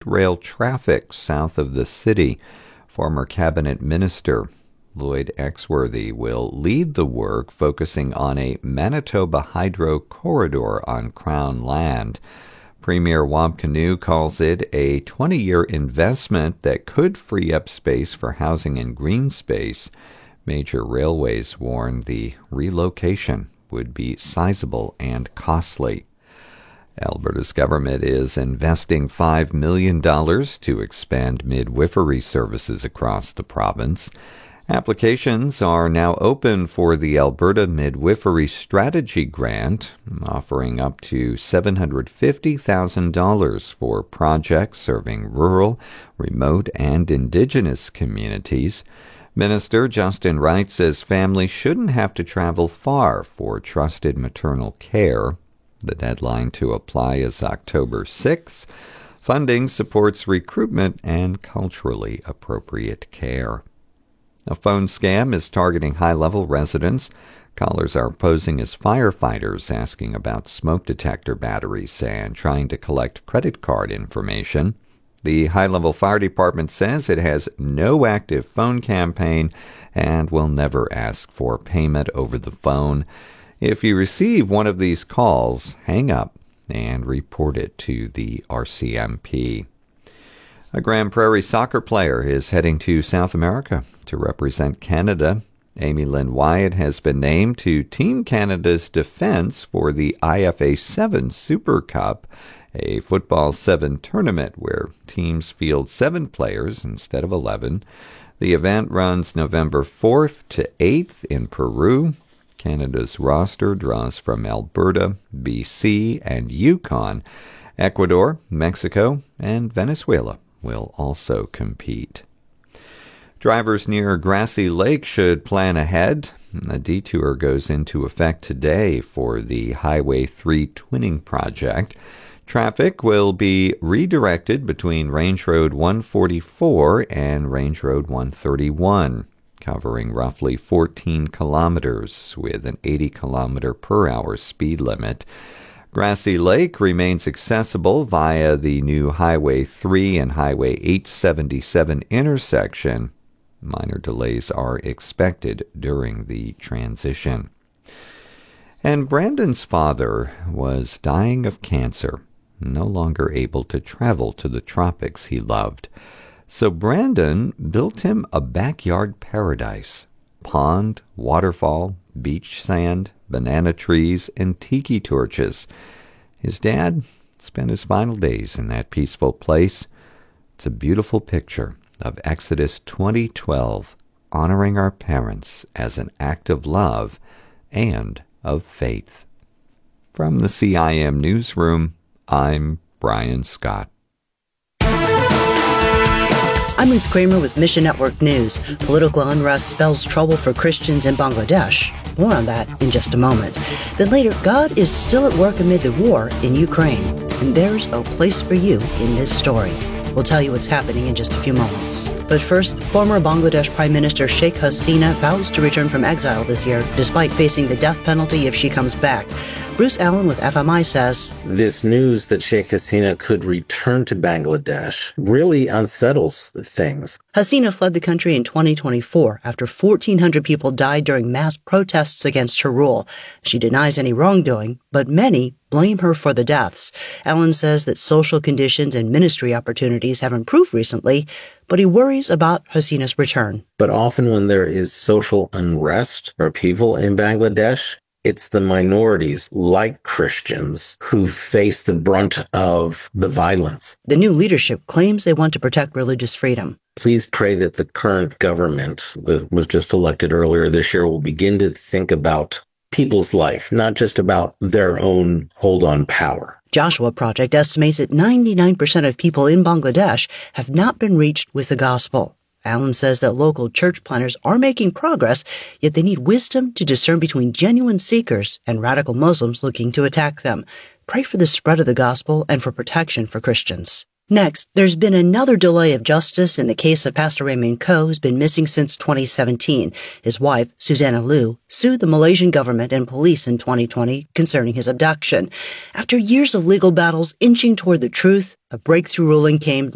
rail traffic south of the city. Former cabinet minister Lloyd Exworthy will lead the work, focusing on a Manitoba hydro corridor on Crown land. Premier Wab Kinew calls it a 20-year investment that could free up space for housing and green space. Major railways warn the relocation would be sizable and costly. Alberta's government is investing $5 million to expand midwifery services across the province. Applications are now open for the Alberta Midwifery Strategy Grant, offering up to $750,000 for projects serving rural, remote, and Indigenous communities. Minister Justin Wright says families shouldn't have to travel far for trusted maternal care. The deadline to apply is October 6th. Funding supports recruitment and culturally appropriate care. A phone scam is targeting high-level residents. Callers are posing as firefighters, asking about smoke detector batteries and trying to collect credit card information. The high-level fire department says it has no active phone campaign and will never ask for payment over the phone. If you receive one of these calls, hang up and report it to the RCMP. A Grand Prairie soccer player is heading to South America to represent Canada. Amy Lynn Wyatt has been named to Team Canada's defense for the IFA 7 Super Cup, a football 7 tournament where teams field 7 players instead of 11. The event runs November 4th to 8th in Peru. Canada's roster draws from Alberta, BC, and Yukon. Ecuador, Mexico, and Venezuela will also compete. Drivers near Grassy Lake should plan ahead. A detour goes into effect today for the Highway 3 twinning project. Traffic will be redirected between Range Road 144 and Range Road 131, covering roughly 14 kilometers with an 80 kilometer per hour speed limit. Grassy Lake remains accessible via the new Highway 3 and Highway 877 intersection. Minor delays are expected during the transition. And Brandon's father was dying of cancer, no longer able to travel to the tropics he loved. So Brandon built him a backyard paradise. Pond, waterfall, beach sand, banana trees, and tiki torches. His dad spent his final days in that peaceful place. It's a beautiful picture of Exodus 20:12, honoring our parents as an act of love and of faith. From the CIM Newsroom, I'm Brian Scott. I'm Ruth Kramer with Mission Network News. Political unrest spells trouble for Christians in Bangladesh. More on that in just a moment. Then later, God is still at work amid the war in Ukraine. And there's a place for you in this story. We'll tell you what's happening in just a few moments. But first, former Bangladesh Prime Minister Sheikh Hasina vows to return from exile this year, despite facing the death penalty if she comes back. Bruce Allen with FMI says, this news that Sheikh Hasina could return to Bangladesh really unsettles things. Hasina fled the country in 2024 after 1,400 people died during mass protests against her rule. She denies any wrongdoing, but many blame her for the deaths. Allen says that social conditions and ministry opportunities have improved recently, but he worries about Hasina's return. But often when there is social unrest or upheaval in Bangladesh, it's the minorities, like Christians, who face the brunt of the violence. The new leadership claims they want to protect religious freedom. Please pray that the current government that was just elected earlier this year will begin to think about people's life, not just about their own hold on power. Joshua Project estimates that 99% of people in Bangladesh have not been reached with the gospel. Allen says that local church planners are making progress, yet they need wisdom to discern between genuine seekers and radical Muslims looking to attack them. Pray for the spread of the gospel and for protection for Christians. Next, there's been another delay of justice in the case of Pastor Raymond Koh, who's been missing since 2017. His wife, Susanna Liu, sued the Malaysian government and police in 2020 concerning his abduction. After years of legal battles inching toward the truth, a breakthrough ruling came